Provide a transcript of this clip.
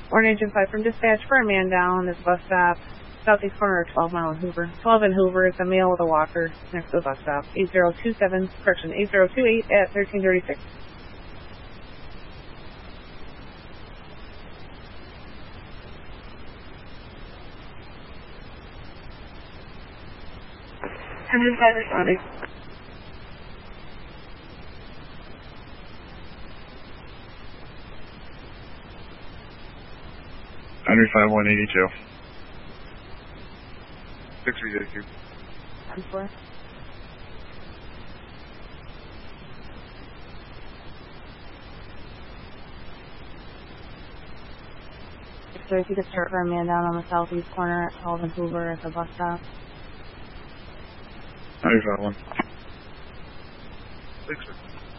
Warning Engine 5 from dispatch for a man down at the bus stop, southeast corner of 12 Mile and Hoover. 12 and Hoover is a male with a walker next to the bus stop. 8028 at 1336. Engine 5 responding. Under 5182. 6382. 4. So if you could start for a man down on the southeast corner at 12 and Hoover at the bus stop. 95-1. 6.